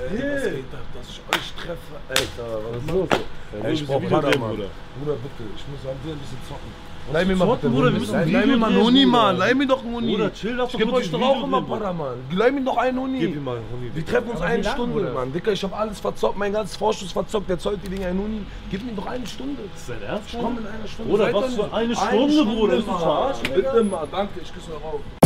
dass ich euch treffe. Alter, was ist los? Ey, ich brauch Padermann. Bruder, bitte, ich muss an dir ein bisschen zocken. Leih mir mal bitte Bruder, leih mir mal einen Huni, Mann. Leih mir doch einen Huni. Bruder, chill doch. Ich geb euch doch auch immer Padermann. Leih mir doch einen Huni. Gib ihm mal einen Huni. Wir treffen uns eine Stunde, Mann. Dicker, ich hab alles verzockt, mein ganzes Vorschuss verzockt. Der zollt die Dinger einen Huni. Gib mir doch eine Stunde. Ist das ernst? Ich komm in einer Stunde. Bruder, was für eine Stunde, Bruder? Bist du verarscht? Bitte mal, danke, ich küsse euch auf.